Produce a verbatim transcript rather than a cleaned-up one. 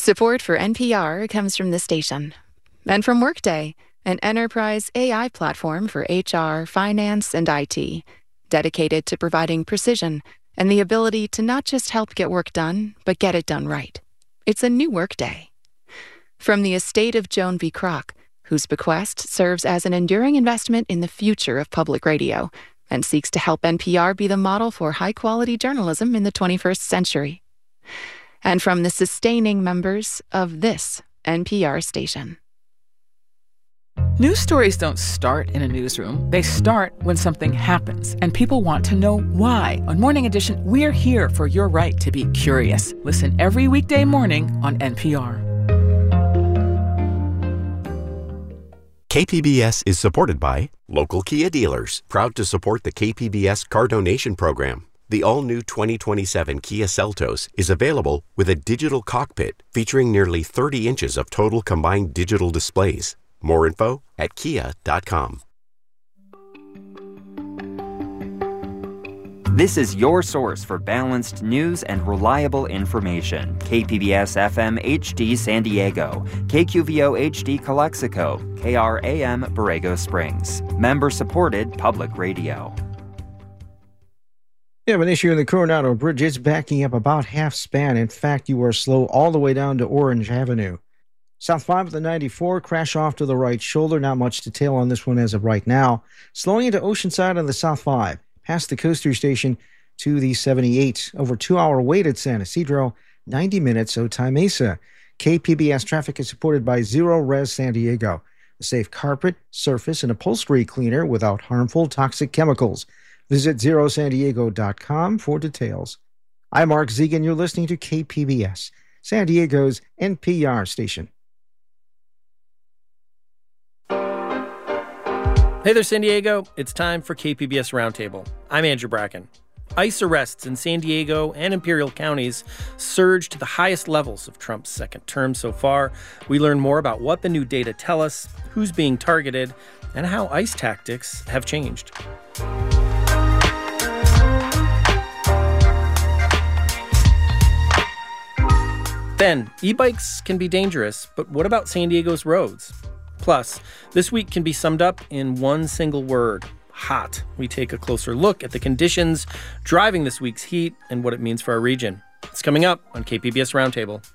Support for N P R comes from the station and from Workday, an enterprise A I platform for H R, finance, and I T, dedicated to providing precision and the ability to not just help get work done, but get it done right. It's a new Workday. From the estate of Joan V. Kroc, whose bequest serves as an enduring investment in the future of public radio and seeks to help N P R be the model for high-quality journalism in the twenty-first century. And from the sustaining members of this N P R station. News stories don't start in a newsroom. They start when something happens, and people want to know why. On Morning Edition, we're here for your right to be curious. Listen every weekday morning on N P R. K P B S is supported by local Kia dealers, proud to support the K P B S car donation program. The all-new twenty twenty-seven Kia Seltos is available with a digital cockpit featuring nearly thirty inches of total combined digital displays. More info at kia dot com. This is your source for balanced news and reliable information. K P B S F M H D San Diego, K Q V O H D Calexico, K R A M Borrego Springs. Member-supported public radio. You have an issue in the Coronado Bridge. It's backing up about half span. In fact, you are slow all the way down to Orange Avenue. South five of the ninety-four, crash off to the right shoulder. Not much detail on this one as of right now. Slowing into Oceanside on the South five, past the Coaster Station to the seventy-eight. Over two-hour wait at San Isidro, ninety minutes Otay Mesa. K P B S traffic is supported by Zero Res San Diego, a safe carpet, surface, and upholstery cleaner without harmful toxic chemicals. Visit zero san diego dot com for details. I'm Mark Zegan. You're listening to K P B S, San Diego's N P R station. Hey there, San Diego. It's time for K P B S Roundtable. I'm Andrew Bracken. ICE arrests in San Diego and Imperial counties surged to the highest levels of Trump's second term so far. We learn more about what the new data tell us, who's being targeted, and how ICE tactics have changed. Then, e-bikes can be dangerous, but what about San Diego's roads? Plus, this week can be summed up in one single word: hot. We take a closer look at the conditions driving this week's heat and what it means for our region. It's coming up on K P B S Roundtable.